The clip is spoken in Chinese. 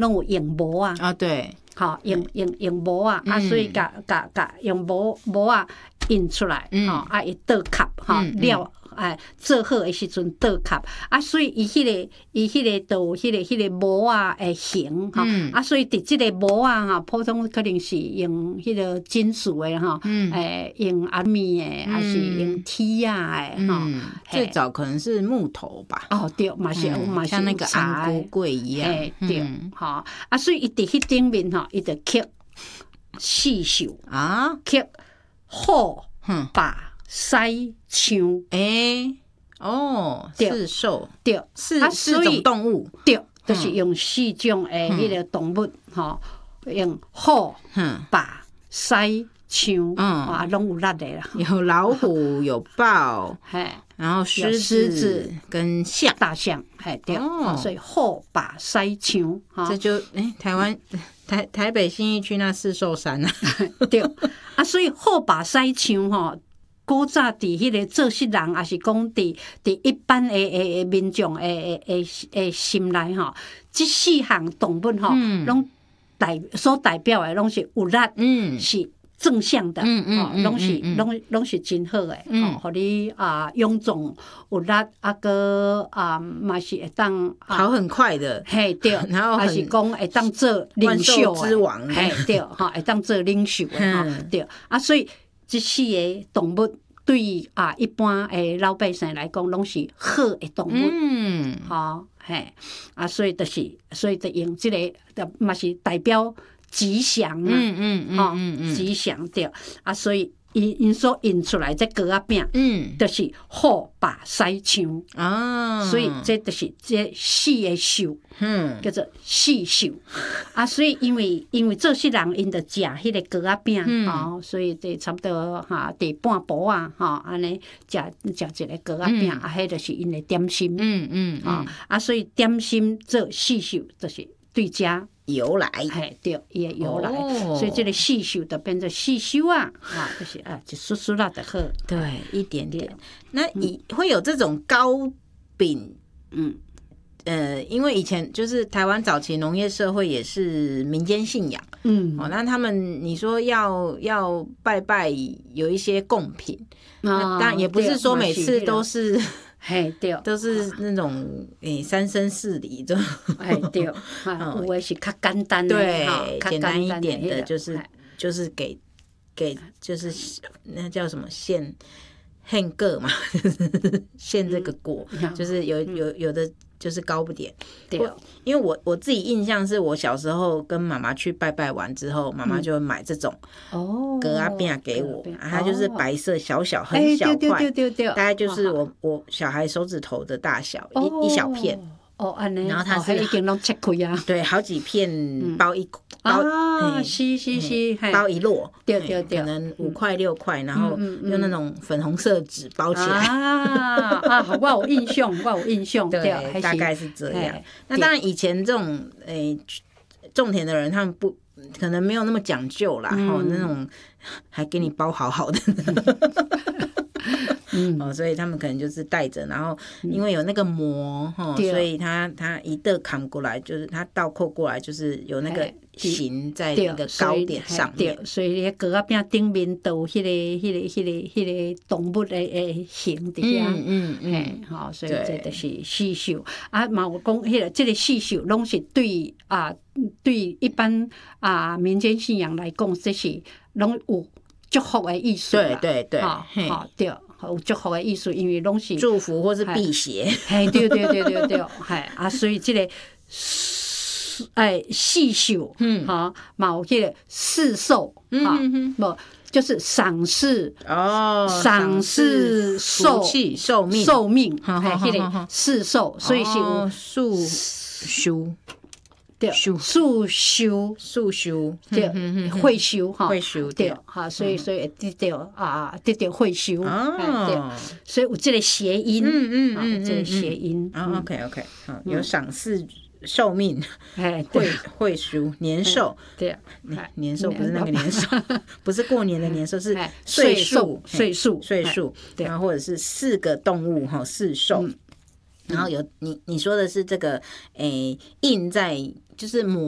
拢有用毛啊。 啊，对， 吼，用毛啊，所以用毛啊印出来，啊，伊倒壳，料。做好的时阵倒壳，所以伊迄个都迄个毛啊的形，所以伫即个毛啊，普通可能是用迄个金属的用阿米的，还是用铁啊的， 最早可能是木头吧。 哦，对，嘛是像那个安菇柜一样， 对，所以伊伫迄顶面伊就刻刺绣啊，刻虎、把、狮、象， 四兽， 对， 四种动物， 对，就是用4种的迄个动物，用虎、把、狮、象，拢有力的啦。 有老虎，有豹，然后狮子跟象、 大象，对，所以虎、把、狮、象， 这就台湾台北信义区那四兽山啊， 对，所以虎、把、狮、象古早伫迄个做事人，也是讲伫一般的民众的心内即4项动物拢所代表的拢是有力，是正向的，拢是真好的，互你勇壮有力，个嘛是会当跑很快的， 嘿对， 然后还是讲会当做领袖之王， 嘿对，会当做领袖的，对，所以即4个动物对一般的老百姓来讲，拢是好的动物，所以就用这个，嘛是代表吉祥吉祥对，所以因所印出来这糕仔饼，就是虎、把、狮、象啊，所以这就是这4个兽，叫做4兽所以因为做事人因着食迄个糕仔饼，所以就差不多第半晡安尼食一个糕仔饼，迄就是因的点心，所以点心做4兽就是对家由来， 对，伊的由来，所以这个四兽就变成四兽啊，就是就酥酥辣的好， 对，一点点。那会有这种糕饼，因为以前就是台湾早期农业社会也是民间信仰，那他们你说要拜拜有一些贡品，当然也不是说每次都是。 对， 都是那种三生四礼的， 对，有的是较简单的， 对，简单一点的，就是给就是那叫什么献个嘛，献这个果，就是有的就是糕不点，对，因为我自己印象是我小时候跟妈妈去拜拜完之后，妈妈就会买这种糕仔饼给我，它就是白色小小很小块，大概就是我小孩手指头的大小，一小片。然后它是已经拢切开啊， 对，好几片包一是， 包一摞， 对， 可能5块6块，然后用那种粉红色纸包起来我有印象， 对，大概是这样。那当然以前这种种田的人，他们不可能没有那么讲究啦，那种还给你包好好的。所以他们可能就是带着，然后因为有那个膜所以他一倒砍过来，就是他倒扣过来，就是有那个形在那个糕点上面。 所以那个糕仔饼顶面都有迄个动物的形伫遐，所以这就是四兽嘛。我讲迄个这个四兽拢是对一般民间信仰来讲，这是拢有祝福的意思啦。 对， 对。有祝福的意思，因为拢是祝福或是辟邪。 对，所以这个四兽，嘛有迄个四兽，无就是赏识寿气寿命，迄个四兽，所以是有树修， 对，会修对，所以会得到会修，对，所以有这个谐音，这个谐音 ，OK，有赏识寿命，会修年寿， 对， 年寿不是那个年寿，不是过年的年寿，是岁数，对，然后或者是4个动物4兽。然后有你说的是这个印在就是母